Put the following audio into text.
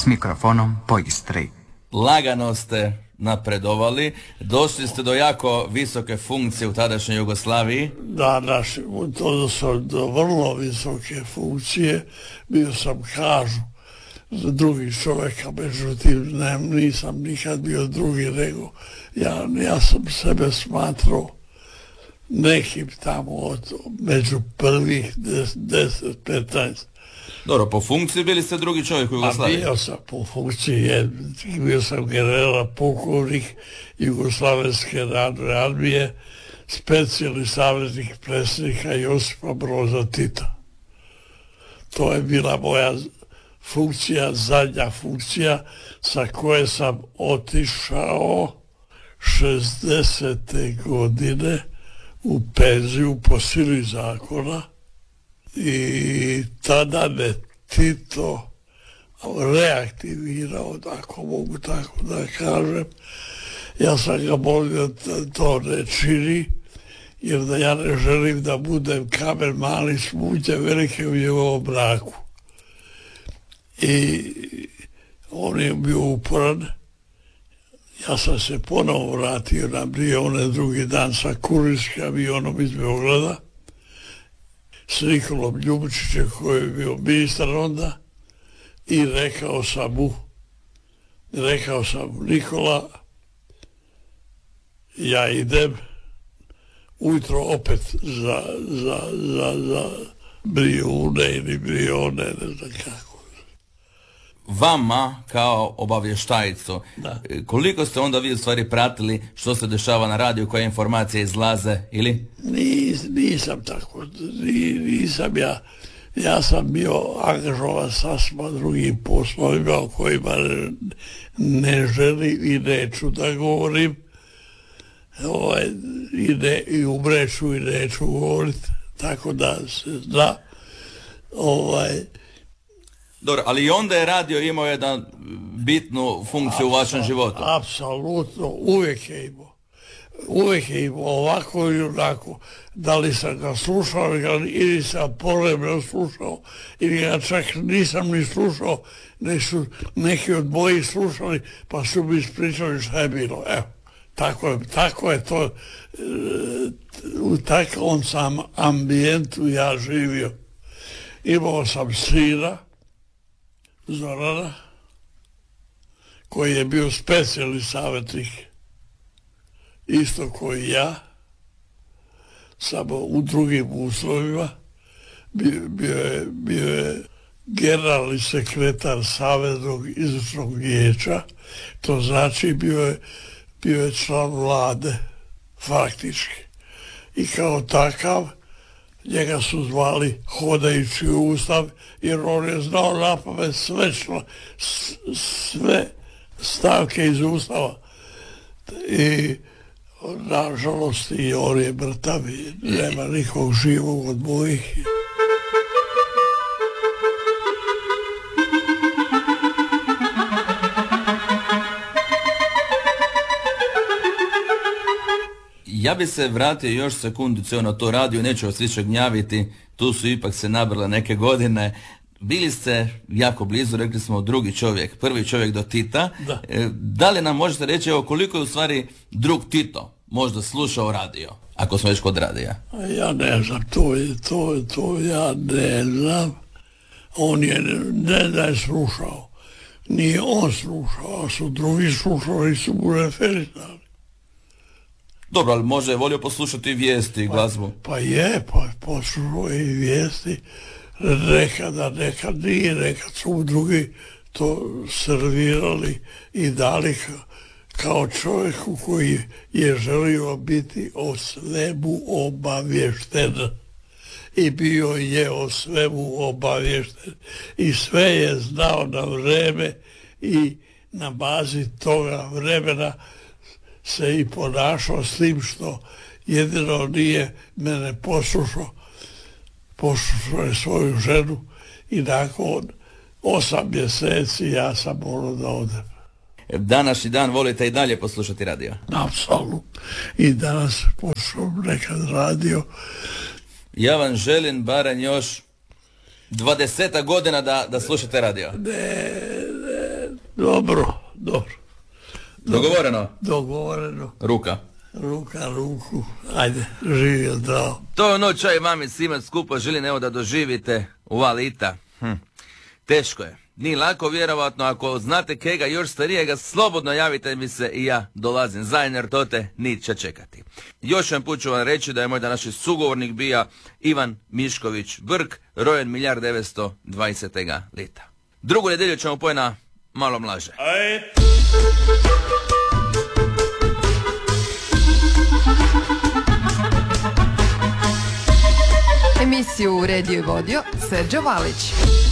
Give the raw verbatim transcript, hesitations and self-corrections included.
s mikrofonom po Istri. Lagano ste napredovali, došli ste do jako visoke funkcije u tadašnjoj Jugoslaviji. Da, naš, to sam do vrlo visoke funkcije, bio sam kažu za drugih čovjeka, međutim ne, nisam nikad bio drugi nego ja, ja sam sebe smatrao nekim tamo od, među prvih deset, petnaest. Dobro, po funkciji bili ste drugi čovjek u Jugoslaviji. A bio sam po funkciji, bio sam generala pukovnik Jugoslavenske narodne armije, specijalni savjetnik predsjednika Josipa Broza Tita. To je bila moja funkcija, zadnja funkcija sa koje sam otišao šezdesete godine u penziju po sili zakona i tada me Tito reaktivirao, ako mogu tako da kažem. Ja sam ga molio da to ne čini, jer da ja ne želim da budem kamen mali smuđe velike u njegovom braku. I on je bio uporan. Ja sam se ponovo vratio na Brione drugi dan sa kurirskim avionom iz Beograda s Nikolom Ljubičićem koji je bio ministar onda i rekao sam mu, rekao sam mu, Nikola, ja idem ujutro opet za, za, za, za Brione ili Brione, ne znam kako. Vama kao obavještajcu, Da. koliko ste onda vi u stvari pratili što se dešava na radiju, koje informacije izlaze, ili? Nis, nisam tako, nisam ja, ja sam bio angažovan sasma drugim poslovima o kojima ne, ne želim i neću da govorim, ovaj, i, ne, i umreću i neću govoriti, tako da se zna, ovaj, Dobro, ali i onda je radio imao jedan bitnu funkciju u vašem životu. Apsolutno, uvijek je imao. Uvijek je imao ovako i onako. Da li sam ga slušao ili sam povremeno slušao ili ga čak nisam ni slušao, nek su neki od mojih slušali pa su mi ispričali šta je bilo. Evo, tako je, tako je to, u takvom sam ambijentu ja živio. Imao sam sina, Zorana, koji je bio specijalni savjetnik, isto koji ja, samo u drugim uslovima. Bio, bio, je, bio je generalni sekretar Saveznog izvršnog vijeća, to znači bio je, bio je član vlade, faktički. I kao takav, njega su zvali hodajući ustav, jer on je znao napamet sve, sve stavke iz ustava. I nažalost i on je mrtav, nema nikog živog od mojih. Ja bi se vratio još sekundicu na to radio, neću vas više gnjaviti, tu su ipak se nabrale neke godine. Bili ste jako blizu, rekli smo drugi čovjek, prvi čovjek do Tita. Da, da li nam možete reći evo, koliko je u stvari drug Tito možda slušao radio, ako smo već kod radija? Ja ne znam, to je, to je, to ja ne znam. On je ne da je slušao, nije on slušao, a su drugi slušali, su mu referirali. Dobro, ali može je volio poslušati vijesti i glazbu. Pa, pa je, pa poslušao i vijesti, nekada, nekad nije, nekad su drugi to servirali i dali kao čovjeku koji je želio biti o svemu obavješten. I bio je o svemu obavješten. I sve je znao na vreme i na bazi toga vremena se i ponašao s tim što jedino nije mene poslušao. Poslušao je svoju ženu i nakon osam mjeseci ja sam morao da odem. Današnji dan volite i dalje poslušati radio? Apsolutno. I danas poslušam nekad radio. Ja vam želim barem još dvadesetak godina da, da slušate radio. Ne, ne. Dobro, dobro. Dogovoreno? Dogovoreno. Ruka. Ruka, ruku. Ajde, živio zdravo. To je ono čaj vami svima skupa želim evo da doživite u Valita. Hm. Teško je. Nije lako vjerovatno, ako znate kega još starijega, slobodno javite mi se i ja dolazim zajedno jer to te niće čekati. Još jedan put ću vam reći da je moj današnji sugovornik bija Ivan Mišković Brk, rojen milijard devetsto dvadesetega leta. Drugu nedjelju ćemo pojeti na malo mlaže. Emisiju uredio i vodio Serđo Valić.